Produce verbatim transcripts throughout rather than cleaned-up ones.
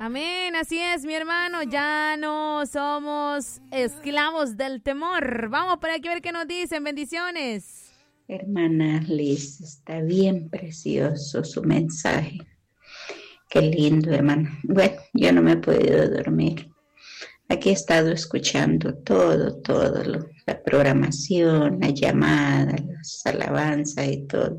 Amén, así es, mi hermano, ya no somos esclavos del temor. Vamos por aquí a ver qué nos dicen, bendiciones. Hermana Liz, está bien precioso su mensaje. Qué lindo, hermana. Bueno, yo no me he podido dormir. Aquí he estado escuchando todo, todo, lo, la programación, la llamada, las alabanzas y todo.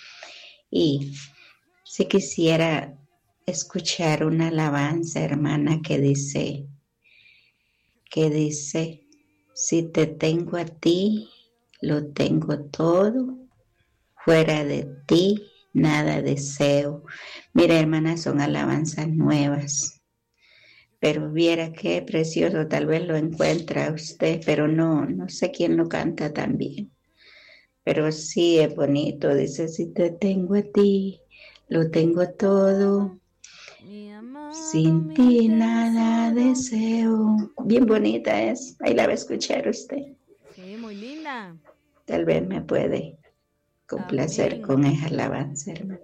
Y si quisiera escuchar una alabanza, hermana, que dice, que dice, si te tengo a ti, lo tengo todo, fuera de ti, nada deseo. Mira, hermana, son alabanzas nuevas, pero viera qué precioso, tal vez lo encuentra usted, pero no, no sé quién lo canta también. Pero sí es bonito, dice, si te tengo a ti, lo tengo todo, sin ti nada deseo. Bien bonita es, ahí la va a escuchar usted. Sí, muy linda. Tal vez me puede complacer Amén. con esa alabanza, hermana.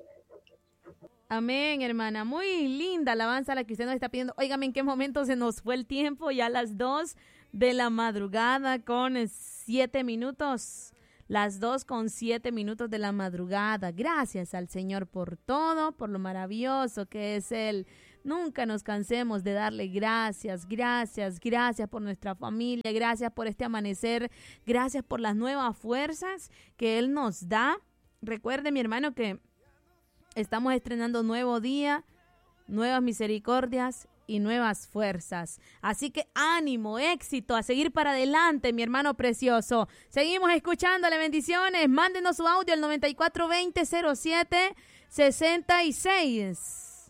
Amén, hermana. Muy linda alabanza la que usted nos está pidiendo. Óigame, ¿en qué momento se nos fue el tiempo? Ya a las dos de la madrugada con siete minutos. Las dos con siete minutos de la madrugada. Gracias al Señor por todo, por lo maravilloso que es Él. Nunca nos cansemos de darle gracias, gracias, gracias por nuestra familia, gracias por este amanecer, gracias por las nuevas fuerzas que Él nos da. Recuerde, mi hermano, que estamos estrenando nuevo día, nuevas misericordias y nuevas fuerzas. Así que ánimo, éxito, a seguir para adelante, mi hermano precioso. Seguimos escuchándole, bendiciones. Mándenos su audio al noventa y cuatro veinte cero siete sesenta y seis.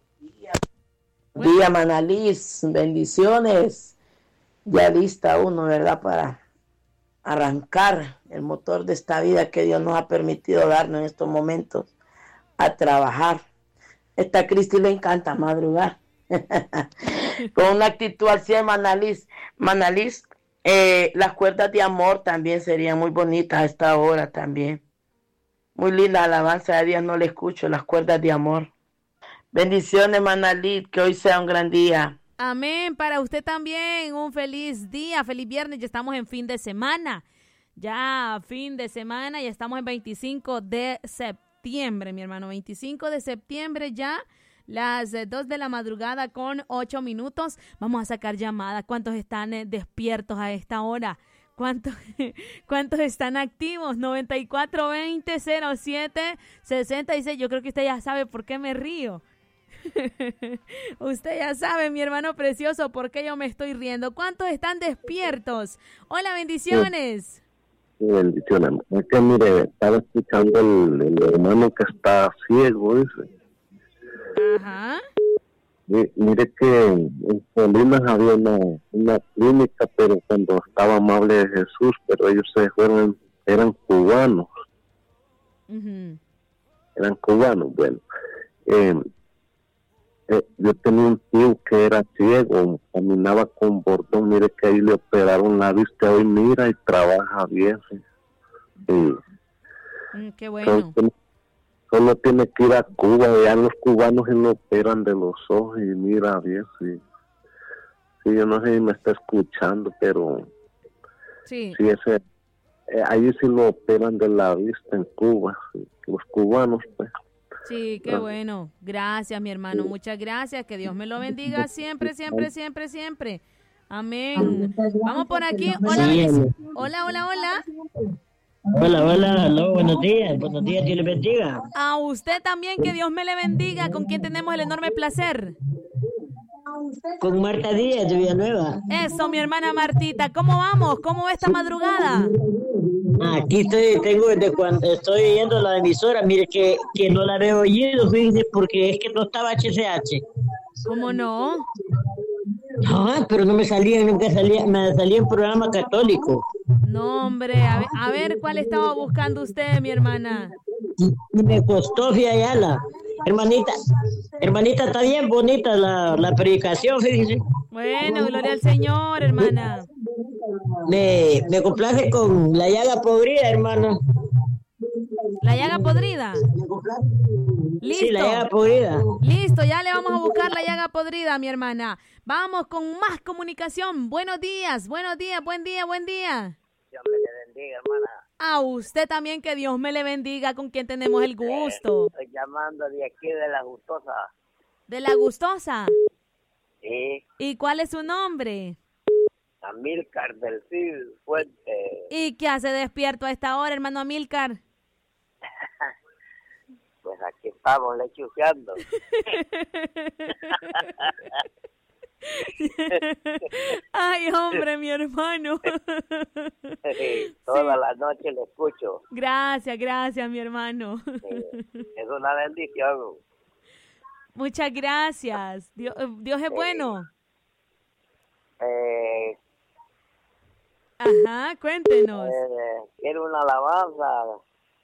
Buen día, Manalís, bendiciones. Ya lista uno, ¿verdad? Para arrancar el motor de esta vida que Dios nos ha permitido darnos en estos momentos a trabajar. Esta Cristi le encanta madrugar. Con una actitud así de Manalís. Manalís, eh, las cuerdas de amor también serían muy bonitas a esta hora también. Muy linda alabanza de Dios, no le escucho, las cuerdas de amor. Bendiciones, Manalís, que hoy sea un gran día. Amén, para usted también, un feliz día, feliz viernes, ya estamos en fin de semana. Ya fin de semana, ya estamos en veinticinco de septiembre, mi hermano, veinticinco de septiembre ya. Las dos de la madrugada con ocho minutos. Vamos a sacar llamadas. ¿Cuántos están eh, despiertos a esta hora? ¿Cuántos, ¿Cuántos están activos? noventa y cuatro veinte cero siete sesenta y seis. Yo creo que usted ya sabe por qué me río. Usted ya sabe, mi hermano precioso, por qué yo me estoy riendo. ¿Cuántos están despiertos? Hola, bendiciones. Sí, bendiciones. Es que mire, estaba escuchando el, el hermano que está ciego, dice. Ajá. Mire que en Colinas había una, una clínica, pero cuando estaba Amable de Jesús, pero ellos se fueron, eran cubanos. Uh-huh. Eran cubanos, bueno. Eh, eh, yo tenía un tío que era ciego, caminaba con bordón, mire que ahí le operaron la vista, hoy mira y trabaja bien. Sí. Mm, qué bueno. Entonces, solo tiene que ir a Cuba, ya los cubanos se lo operan de los ojos y mira bien, sí. Sí, yo no sé si me está escuchando, pero sí, sí ese, eh, ahí sí lo operan de la vista en Cuba, sí, los cubanos, pues. Sí, qué bueno. Gracias, mi hermano, muchas gracias, que Dios me lo bendiga siempre, siempre, siempre, siempre. Amén. Vamos por aquí. Hola, hola, hola, hola. Hola, hola, hola, buenos días, buenos días, Dios le bendiga. A usted también, que Dios me le bendiga, con quien tenemos el enorme placer. Con Marta Díaz de Villanueva. Eso, mi hermana Martita, ¿cómo vamos? ¿Cómo va esta madrugada? Aquí estoy, tengo desde cuando estoy yendo la emisora, mire que, que no la veo oído, fíjense, porque es que no estaba H C H. ¿Cómo no? No, pero no me salía, nunca salía, me salía en programa católico. No, hombre, a ver, a ver cuál estaba buscando usted, mi hermana. Y me costó Fiayala. Hermanita, hermanita, está bien bonita la, la predicación, fíjese. Bueno, gloria al Señor, hermana. Me, me complace con la llaga podrida, hermano. ¿La llaga podrida? Listo. Sí, la llaga podrida. Listo, ya le vamos a buscar la la llaga podrida, mi hermana. Vamos con más comunicación. Buenos días, buenos días, buen día, buen día. Dios me le bendiga, hermana. A usted también, que Dios me le bendiga, con quien tenemos el gusto. Eh, estoy llamando de aquí de La Gustosa. ¿De La Gustosa? Sí. ¿Y cuál es su nombre? Amílcar del Cid Fuente. ¿Y qué hace despierto a esta hora, hermano Amílcar? Pues aquí estamos lechuceando. Ay, hombre, mi hermano. Sí, toda sí. La noche le escucho. Gracias, gracias, mi hermano. Sí, es una bendición. Muchas gracias. Dios, Dios es sí. bueno. Eh, Ajá, cuéntenos. Eh, quiero una alabanza.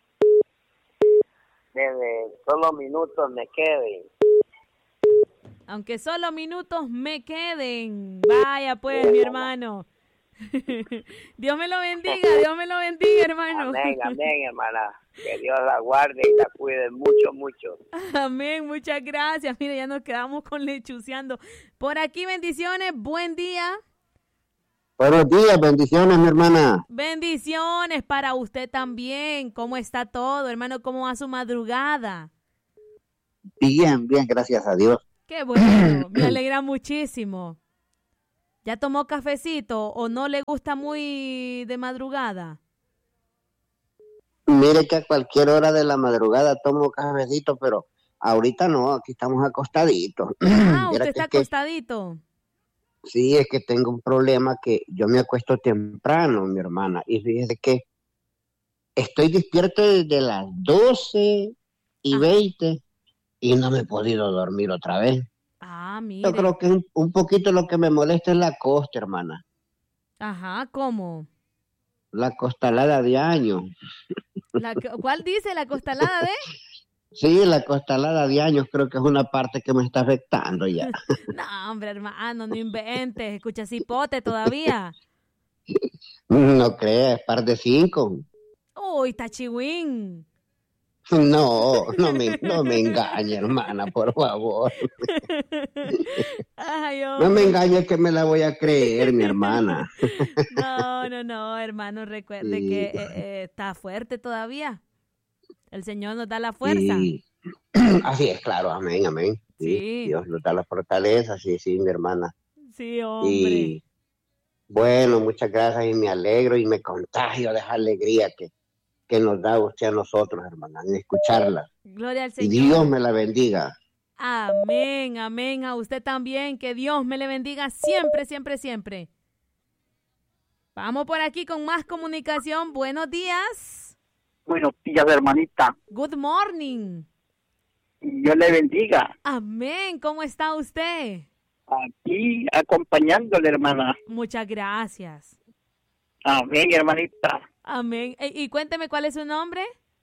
Desde solo minutos me queden. Aunque solo minutos me queden. Vaya pues, sí, mi hermano. Dios me lo bendiga, Dios me lo bendiga, hermano. Amén, amén, hermana. Que Dios la guarde y la cuide mucho, mucho. Amén, muchas gracias. Mire, ya nos quedamos con lechuceando. Por aquí, bendiciones, buen día. Buenos días, bendiciones, mi hermana. Bendiciones para usted también. ¿Cómo está todo, hermano? ¿Cómo va su madrugada? Bien, bien, gracias a Dios. Qué bueno, me alegra muchísimo. ¿Ya tomó cafecito o no le gusta muy de madrugada? Mire que a cualquier hora de la madrugada tomo cafecito, pero ahorita no, aquí estamos acostaditos. Ah, usted está acostadito. Que, sí, es que tengo un problema que yo me acuesto temprano, mi hermana, y fíjese que estoy despierto desde las doce y veinte y no me he podido dormir otra vez. Ah, mire. Yo creo que un, un poquito lo que me molesta es la costa, hermana. Ajá, ¿cómo? La costalada de años. La, ¿Cuál dice? ¿La costalada de? Sí, la costalada de años creo que es una parte que me está afectando ya. No, hombre, hermano, no inventes. Escucha cipote todavía. No crees, par de cinco. Uy, tachiwín. No, no me, no me engañe, hermana, por favor. Ay, no me engañe que me la voy a creer, mi hermana. No, no, no, hermano, recuerde sí. que eh, eh, está fuerte todavía. El Señor nos da la fuerza. Sí. Así es, claro, amén, amén. Sí, sí. Dios nos da la fortaleza, sí, sí, mi hermana. Sí, hombre. Y bueno, muchas gracias y me alegro y me contagio de esa alegría que que nos da usted a nosotros, hermana, en escucharla. Gloria al Señor. Y Dios me la bendiga. Amén, amén. A usted también, que Dios me le bendiga siempre, siempre, siempre. Vamos por aquí con más comunicación. Buenos días. Buenos días, hermanita. Good morning. Dios le bendiga. Amén. ¿Cómo está usted? Aquí acompañándole, hermana. Muchas gracias. Amén, hermanita. Amén. Y, y cuénteme, ¿cuál es su nombre?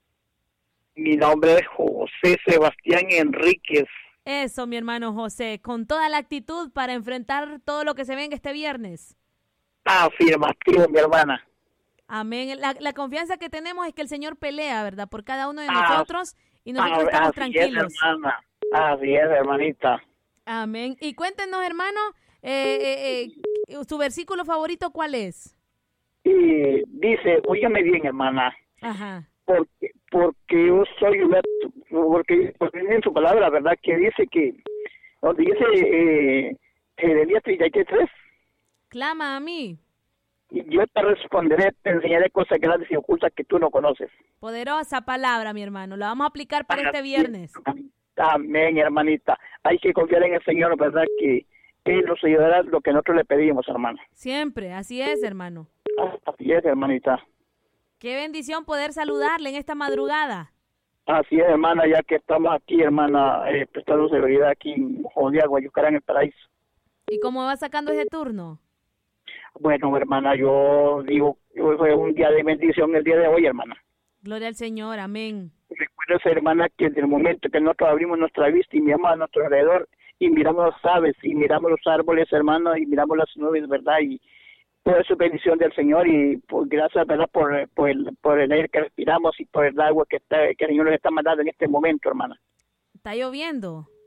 Mi nombre es José Sebastián Enríquez. Eso, mi hermano José, con toda la actitud para enfrentar todo lo que se venga este viernes. Afirmativo, mi hermana. Amén. La, la confianza que tenemos es que el Señor pelea, ¿verdad? Por cada uno de nosotros y nosotros ah, estamos así tranquilos. Es, hermana. Así es, hermanita. Amén. Y cuéntenos, hermano, eh, eh, eh, ¿su versículo favorito cuál es? Y dice, óyame bien, hermana. Ajá. Porque, porque yo soy, porque, porque en su palabra, ¿verdad? Que dice que, donde dice eh, Jeremías treinta y tres. Clama a mí. Y yo te responderé, te enseñaré cosas grandes y ocultas que tú no conoces. Poderosa palabra, mi hermano. La vamos a aplicar para este viernes. Amén, hermanita. Hay que confiar en el Señor, ¿verdad? Que Él nos ayudará lo que nosotros le pedimos, hermano. Siempre, así es, hermano. Así es, hermanita. Qué bendición poder saludarle en esta madrugada. Así es, hermana, ya que estamos aquí, hermana, eh, prestando seguridad aquí en Jodía, Guayucará, en el paraíso. ¿Y cómo va sacando ese turno? Bueno, hermana, yo digo, fue un día de bendición el día de hoy, hermana. Gloria al Señor, amén. Recuerda, hermana, que desde el momento que nosotros abrimos nuestra vista y miramos a nuestro alrededor y miramos las aves y miramos los árboles, hermana, y miramos las nubes, ¿verdad? Y toda su bendición del Señor y por gracias, ¿verdad? Por, por, el, por el aire que respiramos y por el agua que, está, que el Señor nos está mandando en este momento, hermana. ¿Está lloviendo?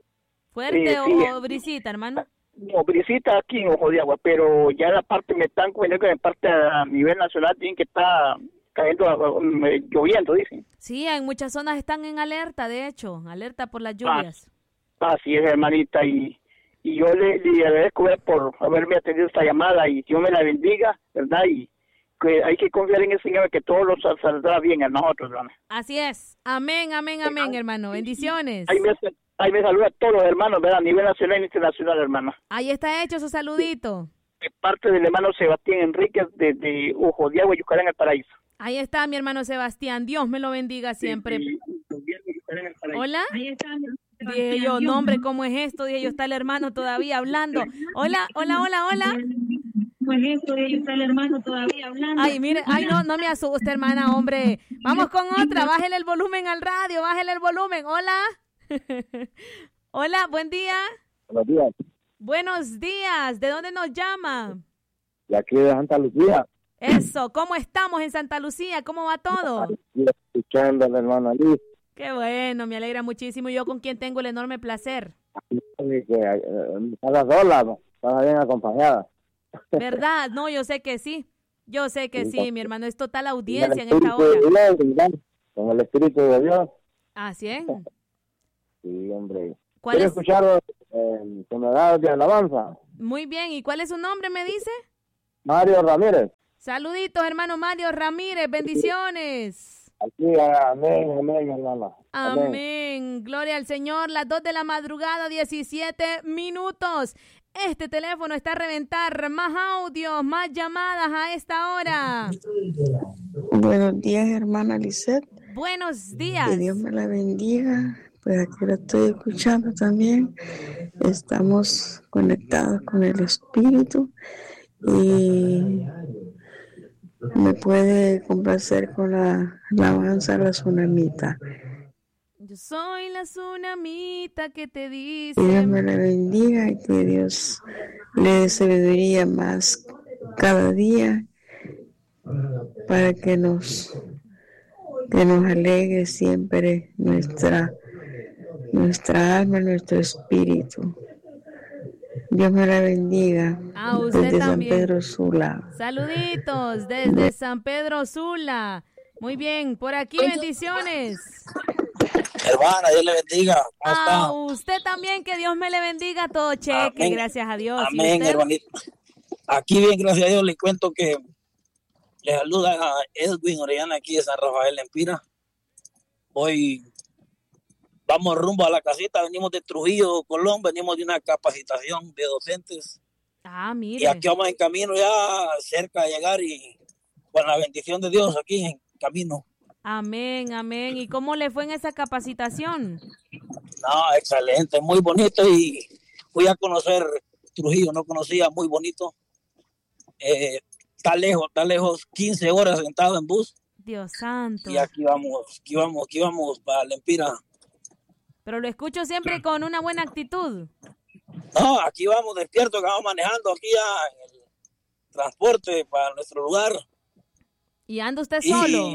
¿Fuerte Eh, o, sí. o brisita, hermano? No, brisita aquí en Ojo de Agua, pero ya la parte me están comentando que en parte a nivel nacional tienen que está cayendo, um, eh, lloviendo, dicen. Sí, en muchas zonas están en alerta, de hecho, alerta por las lluvias. Así es, hermanita, y, y yo le, le agradezco eh, por haberme atendido esta llamada y Dios me la bendiga, ¿verdad? Y que hay que confiar en el Señor, que todo lo sal- saldrá bien a nosotros, hermano. Así es. Amén, amén, amén, hermano. Bendiciones. Ahí me, ahí me saluda a todos los hermanos, ¿verdad? A nivel nacional e internacional, hermano. Ahí está hecho su saludito. De parte del hermano Sebastián Enríquez desde Ojo de Agua, Yucatán, el Paraíso. Ahí está mi hermano Sebastián. Dios me lo bendiga siempre. Hola. Dije yo, no hombre, ¿cómo es esto? Dije yo, está el hermano todavía hablando. Hola, hola, hola, hola. Pues esto de está el hermano todavía hablando. Ay, mire, ay, no, no me asuste, hermana, hombre. Vamos con otra. Bájele el volumen al radio, bájele el volumen. Hola. Hola, buen día. Buenos días. Buenos días. ¿De dónde nos llama? De aquí de Santa Lucía. Eso, ¿cómo estamos en Santa Lucía? ¿Cómo va todo? Aquí escuchando a la hermana Liz. Qué bueno, me alegra muchísimo. Yo con quien tengo el enorme placer. Que eh, estás sola, ¿no? Estás bien acompañada. ¿Verdad? No, yo sé que sí. Yo sé que sí, mi hermano. Es total audiencia en Con el esta hora. Espíritu de Dios, ¿verdad? Con el Espíritu de Dios. Así es. Sí, hombre. ¿Cuál ¿Quiere es? escuchar eh, tonalidades de alabanza? Muy bien. ¿Y cuál es su nombre, me dice? Mario Ramírez. Saluditos, hermano Mario Ramírez. Bendiciones. Aquí, amén, amén, hermana. Amén. Amén. Gloria al Señor. Las dos de la madrugada, diecisiete minutos. Este teléfono está a reventar. Más audios, más llamadas a esta hora. Buenos días, hermana Lisette. Buenos días. Que Dios me la bendiga. Pues aquí la estoy escuchando también. Estamos conectados con el Espíritu y me puede complacer con la alabanza la tsunamita. Yo soy la tsunamita que te Que dice. Dios me la bendiga y que Dios le dé sabiduría más cada día para que nos que nos alegre siempre nuestra nuestra alma, nuestro espíritu. Dios me la bendiga. A usted desde San también. Pedro Sula. Saluditos desde San Pedro Sula. Muy bien, por aquí bendiciones. Hermana, Dios le bendiga. ¿Cómo A está? usted también, que Dios me le bendiga todo cheque, Amén. gracias a Dios. ¿Y Amén, usted? hermanito. Aquí bien, gracias a Dios, le cuento que le saluda a Edwin Orellana aquí de San Rafael Empira. Hoy vamos rumbo a la casita, venimos de Trujillo, Colón, venimos de una capacitación de docentes. Ah, mire. Y aquí vamos en camino ya cerca de llegar y con la bendición de Dios aquí en camino. Amén, amén. ¿Y cómo le fue en esa capacitación? No, excelente, muy bonito y fui a conocer Trujillo, no conocía, muy bonito. Eh, está lejos, está lejos, quince horas sentado en bus Dios santo. y aquí vamos, aquí vamos, aquí vamos para la Empira. Pero lo escucho siempre con una buena actitud. No, aquí vamos despiertos, que vamos manejando aquí ya en el transporte para nuestro lugar. ¿Y anda usted Y solo?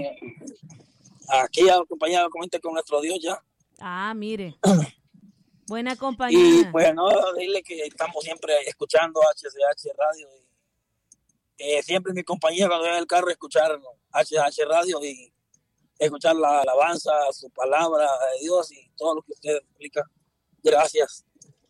aquí acompañado con, con nuestro Dios ya. Ah, mire. Buena Y compañía. pues no, dile que estamos siempre escuchando H C H Radio. Y, eh, siempre en mi compañía cuando voy en el carro escuchar H C H Radio y escuchar la alabanza, su palabra de Dios y todo lo que usted explica. Gracias.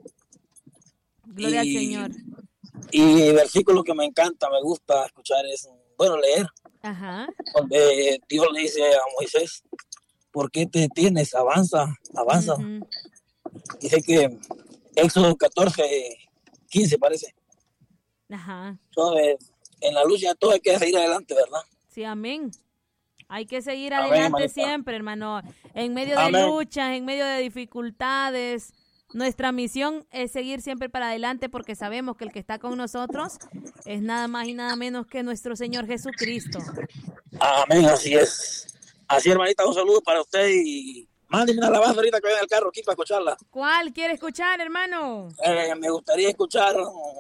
Gloria y, al Señor. Y el versículo que me encanta, me gusta escuchar es, bueno, leer, Ajá. donde Dios le dice a Moisés, ¿por qué te detienes? Avanza, avanza. Ujú. Dice que Éxodo catorce, quince parece. Ajá. Entonces, en la lucha todo hay que seguir adelante, ¿verdad? Sí, amén. Hay que seguir Amén, adelante hermanita. siempre, hermano. En medio de Amén. luchas, en medio de dificultades. Nuestra misión es seguir siempre para adelante porque sabemos que el que está con nosotros es nada más y nada menos que nuestro Señor Jesucristo. Amén, así es. Así, hermanita, un saludo para usted y mándeme una alabanza ahorita que venga el carro aquí para escucharla. ¿Cuál quiere escuchar, hermano? Eh, me gustaría escuchar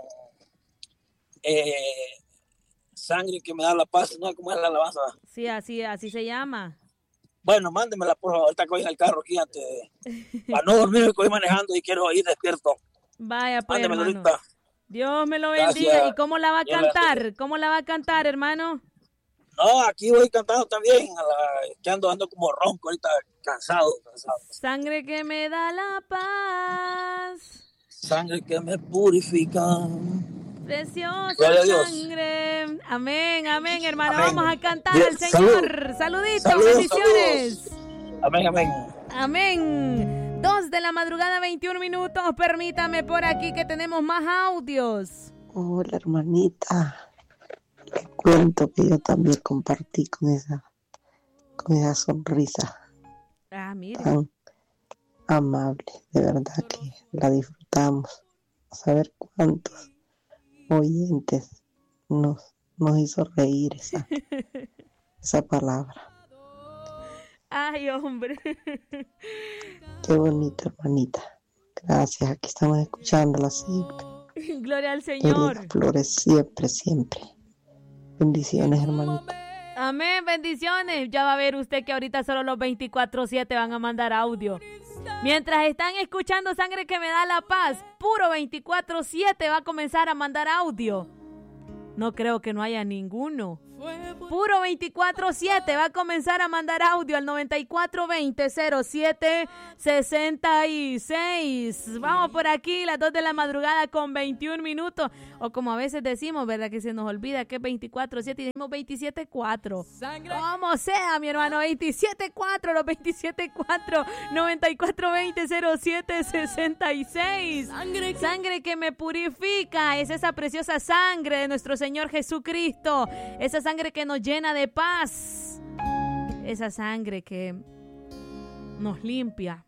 eh, Sangre que me da la paz, ¿no? ¿Cómo es la alabanza? Sí, así, así se llama. Bueno, mándemela, por favor, ahorita que voy en el carro aquí antes de... Para no dormir, que voy manejando y quiero ir despierto. Vaya, pues, Mándemela hermano. ahorita. Dios me lo bendiga. Gracias. ¿Y cómo la va a Dios cantar? ¿Cómo la va a cantar, hermano? No, aquí voy cantando también, a la... que ando, ando como ronco ahorita, cansado, cansado. Sangre que me da la paz. Sangre que me purifica. Preciosa Gloria sangre. Amén, amén, hermano. Amén. Vamos a cantar Dios, al Señor. salud. Saluditos, Saludos, bendiciones. saludos. Amén, amén. Amén. Dos de la madrugada, veintiún minutos. Permítame por aquí que tenemos más audios. Hola, hermanita. Le cuento que yo también compartí con esa, con esa sonrisa Ah, mire. tan amable. De verdad que la disfrutamos. A saber cuántos oyentes nos, nos hizo reír esa, esa palabra. Ay, hombre. Qué bonito, hermanita. Gracias. Aquí estamos escuchándola siempre. Gloria al Señor. Elena Flores, siempre, siempre. Bendiciones, hermanita. Amén, bendiciones. Ya va a ver usted que ahorita solo los veinticuatro siete van a mandar audio. Mientras están escuchando Sangre que me da la paz, puro veinticuatro siete va a comenzar a mandar audio. No creo que no haya ninguno. Puro veinticuatro siete va a comenzar a mandar audio al noventa y cuatro veinte cero siete sesenta y seis. Vamos por aquí, las dos de la madrugada con veintiún minutos. O como a veces decimos, ¿verdad? Que se nos olvida que es veinticuatro siete y decimos veintisiete cuatro. Como sea, mi hermano, veintisiete cuatro, los veintisiete cuatro, noventa y cuatro veinte cero siete sesenta y seis. Sangre que... sangre que me purifica. Es esa preciosa sangre de nuestro Señor Jesucristo. Esa sangre que nos llena de paz, esa sangre que nos limpia,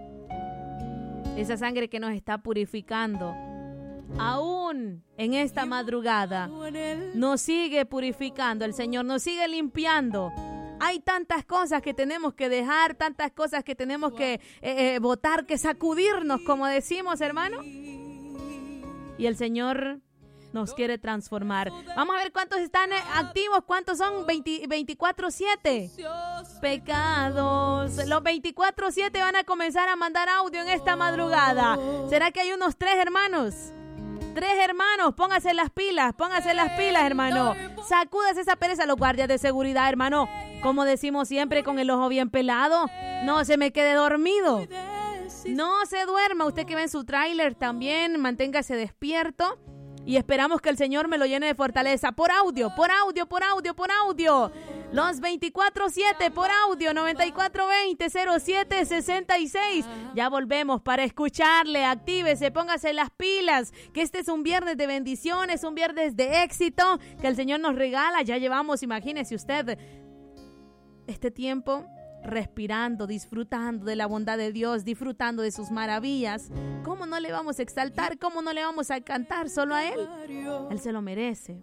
esa sangre que nos está purificando. Aún en esta madrugada nos sigue purificando el Señor, nos sigue limpiando. Hay tantas cosas que tenemos que dejar, tantas cosas que tenemos que eh, eh, botar, que sacudirnos, como decimos, hermano. Y el Señor nos quiere transformar. Vamos a ver cuántos están activos, cuántos son veinticuatro siete. Pecados. Los veinticuatro siete van a comenzar a mandar audio en esta madrugada. ¿Será que hay unos tres hermanos? Tres hermanos, póngase las pilas, póngase las pilas, hermano. Sacúdase esa pereza, los guardias de seguridad, hermano. Como decimos siempre, con el ojo bien pelado. No se me quede dormido. No se duerma. Usted que ve en su tráiler también, manténgase despierto. Y esperamos que el Señor me lo llene de fortaleza. Por audio, por audio, por audio, por audio. Los veinticuatro siete por audio, noventa y cuatro veinte cero siete sesenta y seis. Ya volvemos para escucharle. Actívese, póngase las pilas. Que este es un viernes de bendiciones, un viernes de éxito que el Señor nos regala. Ya llevamos, imagínese usted, este tiempo respirando, disfrutando de la bondad de Dios, disfrutando de sus maravillas. ¿Cómo no le vamos a exaltar? ¿Cómo no le vamos a cantar solo a Él? Él se lo merece.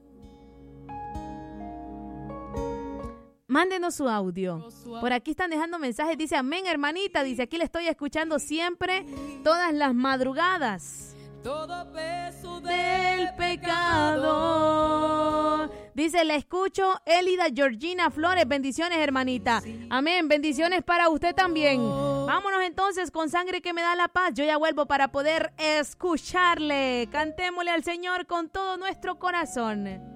Mándenos su audio. Por aquí están dejando mensajes. Dice, amén, hermanita. Dice, aquí le estoy escuchando siempre, todas las madrugadas. Todo peso del pecado. Dice, la escucho, Elida Georgina Flores. Bendiciones, hermanita. Amén, bendiciones para usted también. Vámonos entonces con Sangre que me da la paz. Yo ya vuelvo para poder escucharle. Cantémosle al Señor con todo nuestro corazón.